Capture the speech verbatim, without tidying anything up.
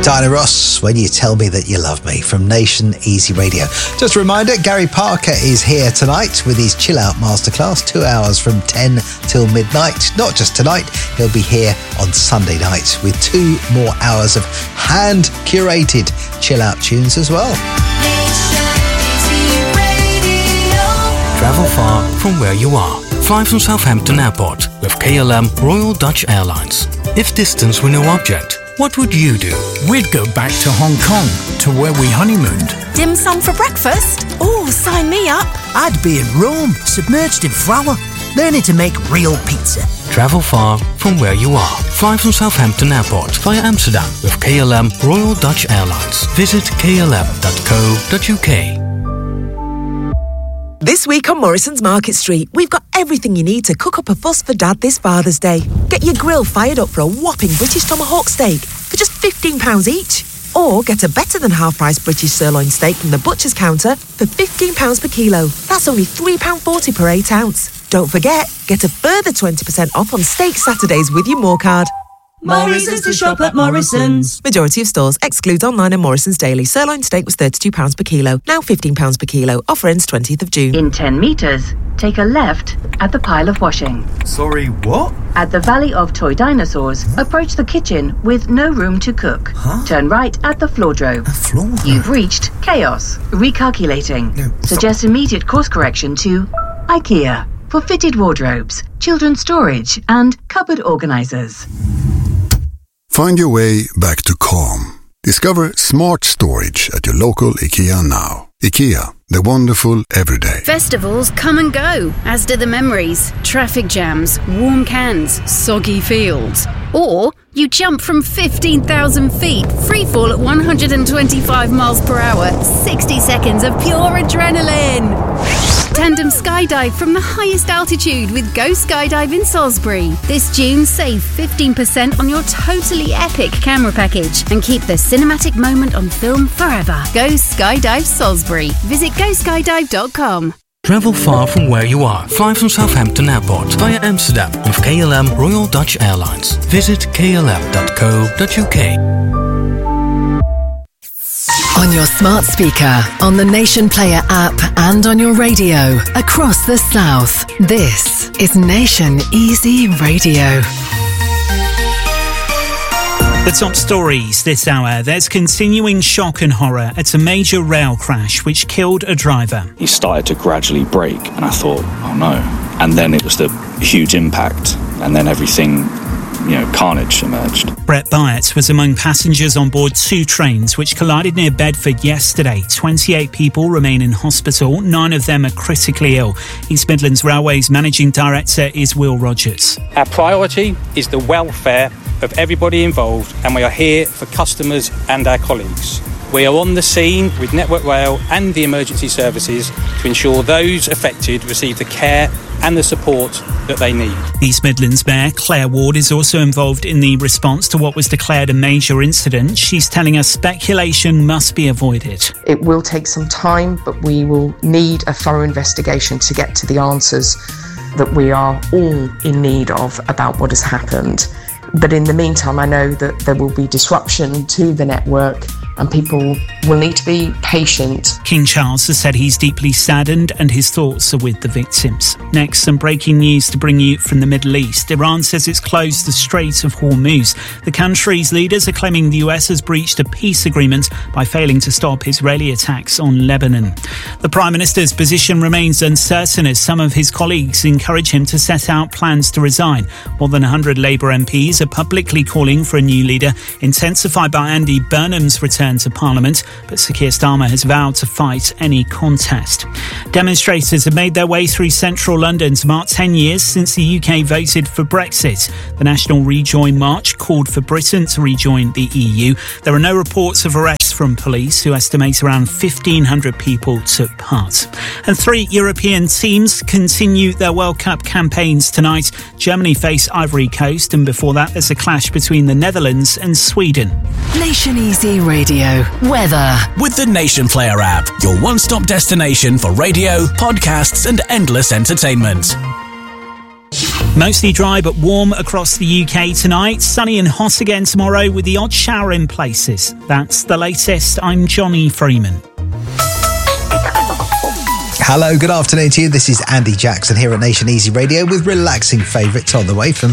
Diana Ross, When You Tell Me That You Love Me, from Nation Easy Radio. Just a reminder, Gary Parker is here tonight with his Chill Out Masterclass, two hours from ten till midnight. Not just tonight, he'll be here on Sunday night with two more hours of hand-curated Chill Out tunes as well. Travel far from where you are. Fly from Southampton Airport with K L M Royal Dutch Airlines. If distance were no object, what would you do? We'd go back to Hong Kong, to where we honeymooned. Dim sum for breakfast? Oh, sign me up. I'd be in Rome, submerged in flour, learning to make real pizza. Travel far from where you are. Fly from Southampton Airport via Amsterdam with K L M Royal Dutch Airlines. Visit k l m dot co dot u k. This week on Morrison's Market Street, we've got everything you need to cook up a fuss for Dad this Father's Day. Get your grill fired up for a whopping British tomahawk steak for just fifteen pounds each. Or get a better than half-price British sirloin steak from the butcher's counter for fifteen pounds per kilo. That's only three pounds forty per eight ounce. Don't forget, get a further twenty percent off on Steak Saturdays with your More card. Morrison's to shop at Morrison's. Majority of stores excludes online and Morrison's daily. Sirloin steak was thirty-two pounds per kilo, now fifteen pounds per kilo. Offer ends twentieth of June. In ten metres, take a left at the pile of washing. Sorry, what? At the Valley of Toy Dinosaurs, approach the kitchen with no room to cook. Huh? Turn right at the Floordrove. A floor? You've reached chaos. Recalculating. No, Suggest immediate course correction to IKEA for fitted wardrobes, children's storage and cupboard organisers. Find your way back to calm. Discover smart storage at your local IKEA now. IKEA, the wonderful everyday. Festivals come and go, as do the memories. Traffic jams, warm cans, soggy fields. Or you jump from fifteen thousand feet, free fall at one hundred twenty-five miles per hour, sixty seconds of pure adrenaline. Tandem skydive from the highest altitude with Go Skydive in Salisbury. This June, save fifteen percent on your totally epic camera package and keep the cinematic moment on film forever. Go Skydive Salisbury. Visit go skydive dot com. Travel far from where you are. Fly from Southampton Airport via Amsterdam with K L M Royal Dutch Airlines. Visit k l m dot co dot u k. On your smart speaker, on the Nation Player app and on your radio across the South. This is Nation Easy Radio. The top stories this hour. There's continuing shock and horror at a major rail crash which killed a driver. He started to gradually brake and I thought, oh no. And then it was the huge impact and then everything, you know, carnage emerged. Brett Byatt was among passengers on board two trains which collided near Bedford yesterday. twenty-eight people remain in hospital. Nine of them are critically ill. East Midlands Railways Managing Director is Will Rogers. Our priority is the welfare of everybody involved, and we are here for customers and our colleagues. We are on the scene with Network Rail and the emergency services to ensure those affected receive the care and the support that they need. East Midlands Mayor Claire Ward is also involved in the response to what was declared a major incident. She's telling us speculation must be avoided. It will take some time, but we will need a thorough investigation to get to the answers that we are all in need of about what has happened. But in the meantime, I know that there will be disruption to the network and people will need to be patient. King Charles has said he's deeply saddened and his thoughts are with the victims. Next, some breaking news to bring you from the Middle East. Iran says it's closed the Strait of Hormuz. The country's leaders are claiming the U S has breached a peace agreement by failing to stop Israeli attacks on Lebanon. The Prime Minister's position remains uncertain as some of his colleagues encourage him to set out plans to resign. More than one hundred Labour M Ps are publicly calling for a new leader, intensified by Andy Burnham's return to Parliament, but Sir Keir Starmer has vowed to fight any contest. Demonstrators have made their way through central London to mark ten years since the U K voted for Brexit. The National Rejoin March called for Britain to rejoin the E U. There are no reports of arrests from police, who estimate around fifteen hundred people took part. And three European teams continue their World Cup campaigns tonight. Germany face Ivory Coast, and before that there's a clash between the Netherlands and Sweden. Nation Easy Radio. Weather. With the Nation Player app, your one-stop destination for radio, podcasts and endless entertainment. Mostly dry but warm across the U K tonight. Sunny and hot again tomorrow with the odd shower in places. That's the latest. I'm Johnny Freeman. Hello, good afternoon to you. This is Andy Jackson here at Nation Easy Radio with relaxing favourites on the way from